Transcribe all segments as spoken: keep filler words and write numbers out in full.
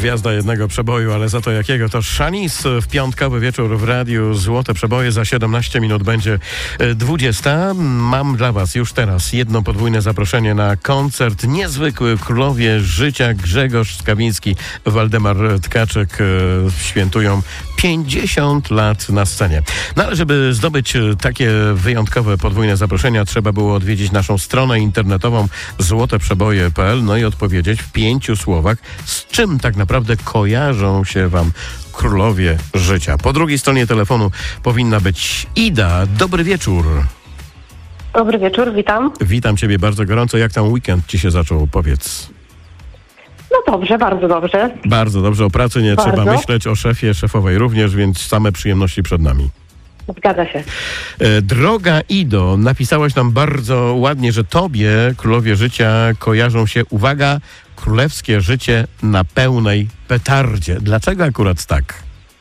Gwiazda jednego przeboju, ale za to jakiego? To Shanice w piątkowy wieczór w radiu Złote Przeboje. Za siedemnaście minut będzie dwudziesta. Mam dla was już teraz jedno podwójne zaproszenie na koncert niezwykły. Królowie Życia Grzegorz Skawiński, Waldemar Tkaczyk świętują pięćdziesiąt lat na scenie. No ale żeby zdobyć takie wyjątkowe podwójne zaproszenia, trzeba było odwiedzić naszą stronę internetową złote przeboje kropka p l no i odpowiedzieć w pięciu słowach, z czym tak naprawdę kojarzą się wam królowie życia. Po drugiej stronie telefonu powinna być Ida. Dobry wieczór. Dobry wieczór, witam. Witam ciebie bardzo gorąco. Jak tam weekend ci się zaczął? Powiedz. No dobrze, bardzo dobrze. Bardzo dobrze. O pracy nie Bardzo. trzeba myśleć, o szefie, szefowej również, więc same przyjemności przed nami. Zgadza się. E, droga Ido, napisałaś nam bardzo ładnie, że tobie królowie życia kojarzą się, uwaga, królewskie życie na pełnej petardzie. Dlaczego akurat tak?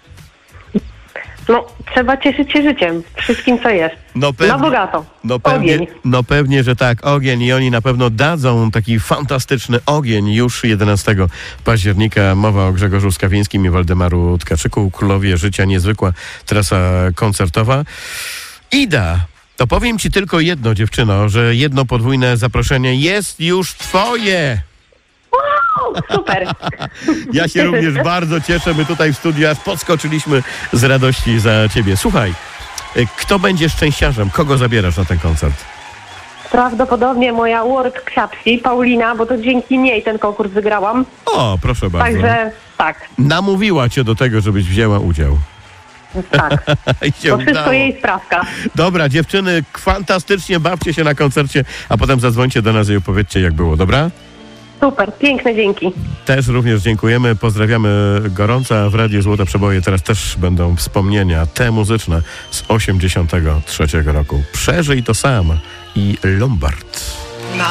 No, trzeba cieszyć się życiem, wszystkim co jest. No pewnie, Na bogato. no pewnie, Ogień. no pewnie, że tak, ogień i oni na pewno dadzą taki fantastyczny ogień już jedenastego października. Mowa o Grzegorzu Skawińskim i Waldemaru Tkaczyku. Królowie życia, niezwykła trasa koncertowa. Ida, to powiem ci tylko jedno, dziewczyno, że jedno podwójne zaproszenie jest już twoje. O, super. Ja się również bardzo cieszę. My tutaj w studiu aż podskoczyliśmy z radości za ciebie. Słuchaj, kto będzie szczęściarzem? Kogo zabierasz na ten koncert? Prawdopodobnie moja World Ksiapsi, Paulina, bo to dzięki niej ten konkurs wygrałam. O, proszę bardzo. Także tak, Namówiła cię do tego, żebyś wzięła udział. tak. I się To wszystko udało. jej sprawka. Dobra, dziewczyny, fantastycznie bawcie się na koncercie, a potem zadzwońcie do nas i opowiedzcie, jak było, dobra? Super, piękne dzięki. Też również dziękujemy, pozdrawiamy gorąco. W Radiu Złote Przeboje teraz też będą wspomnienia te muzyczne z osiemdziesiątego trzeciego roku. Przeżyj to sam i Lombard.